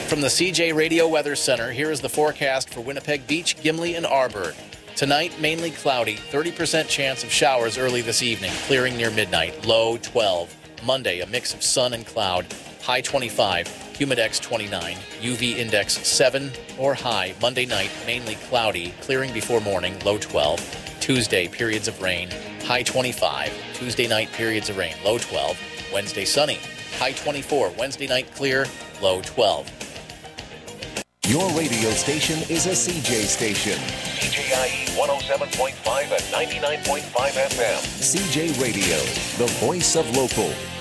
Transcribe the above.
From the CJ Radio Weather Center, here is the forecast for Winnipeg Beach, Gimli, and Arborg. Tonight, mainly cloudy, 30% chance of showers early this evening, clearing near midnight, low 12. Monday, a mix of sun and cloud, high 25, humidex 29, UV index 7 or high. Monday night, mainly cloudy, clearing before morning, low 12. Tuesday, periods of rain, high 25. Tuesday night, periods of rain, low 12. Wednesday, sunny, high 24. Wednesday night, clear, low 12. Your radio station is a CJ station. CJIE 107.5 and 99.5 FM. CJ Radio, the voice of local.